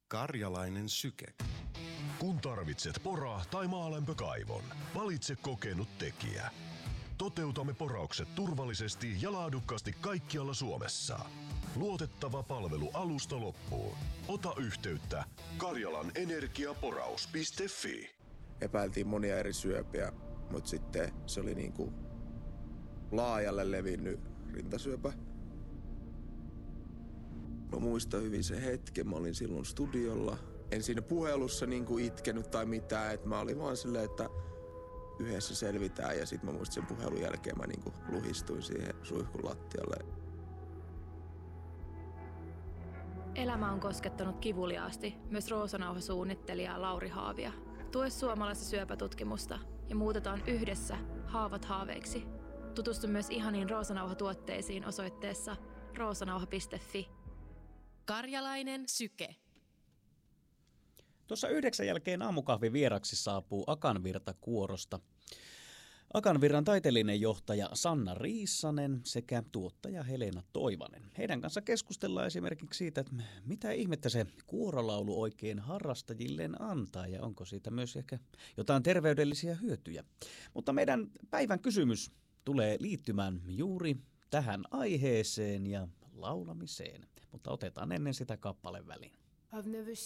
Karjalainen syke. Kun tarvitset pora- tai maalämpökaivon, valitse kokenut tekijä. Toteutamme poraukset turvallisesti ja laadukkaasti kaikkialla Suomessa. Luotettava palvelu alusta loppuun. Ota yhteyttä karjalanenergiaporaus.fi. Epäiltiin monia eri syöpiä, mutta sitten se oli niinku laajalle levinnyt rintasyöpä. Mä muistan hyvin sen hetken, mä olin silloin studiolla. En siinä puhelussa niinku itkenyt tai mitään, että mä olin vaan silleen, että yhdessä selvitään. Ja sit mä muistan sen puhelun jälkeen mä niinku luhistuin siihen suihkun lattialle. Elämä on koskettanut kivuliaasti myös Roosanauha-suunnittelija Lauri Haavia. Tue suomalaista syöpätutkimusta ja muutetaan yhdessä haavat haaveiksi. Tutustu myös ihaniin Roosanauha-tuotteisiin osoitteessa roosanauha.fi. Karjalainen syke. Tuossa 9 jälkeen aamukahvin vieraksi saapuu Akanvirta Kuorosta. Akanvirran taiteellinen johtaja Sanna Riissanen sekä tuottaja Helena Toivanen. Heidän kanssa keskustellaan esimerkiksi siitä, että mitä ihmettä se kuorolaulu oikein harrastajilleen antaa ja onko siitä myös ehkä jotain terveydellisiä hyötyjä. Mutta meidän päivän kysymys tulee liittymään juuri tähän aiheeseen ja laulamiseen, mutta otetaan ennen sitä kappale väliin. I've never